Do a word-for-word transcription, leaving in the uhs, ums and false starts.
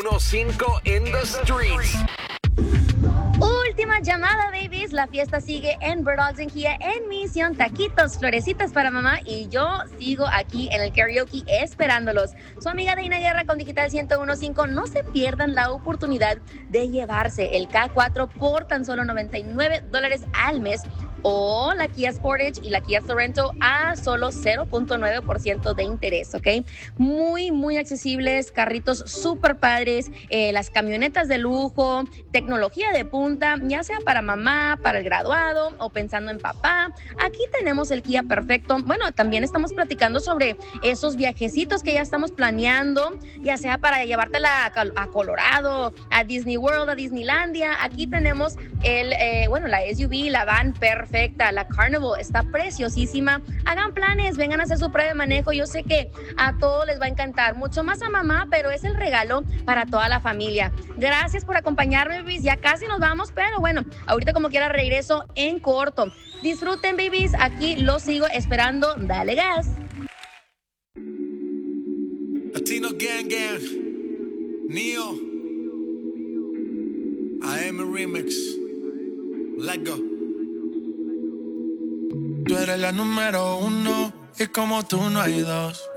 uno cinco in the streets. Última llamada, babies. La fiesta sigue en Bird Dogs and Kia en Misión Taquitos, florecitas para mamá. Y yo sigo aquí en el karaoke esperándolos. Su amiga Deina Guerra con Digital ciento uno punto cinco. No se pierdan la oportunidad de llevarse el K cuatro por tan solo noventa y nueve dólares al mes. O la Kia Sportage y la Kia Sorento a solo cero punto nueve por ciento de interés, ¿ok? Muy, muy accesibles, carritos súper padres, eh, las camionetas de lujo, tecnología de punta, ya sea para mamá, para el graduado o pensando en papá. Aquí tenemos el Kia perfecto. Bueno, también estamos platicando sobre esos viajecitos que ya estamos planeando, ya sea para llevártela a, a Colorado, a Disney World, a Disneylandia. Aquí tenemos el, eh, bueno, la S U V, la van perfecta. Perfecta, la Carnival está preciosísima. Hagan planes, vengan a hacer su prueba de manejo. Yo sé que a todos les va a encantar, mucho más a mamá, pero es el regalo para toda la familia. Gracias por acompañarme, babies. Ya casi nos vamos, pero bueno, ahorita como quiera regreso en corto. Disfruten, babies. Aquí los sigo esperando. Dale gas. Latino Gang Gang, Neo, A M Remix, Let Go. Tú eres la número uno y como tú no hay dos.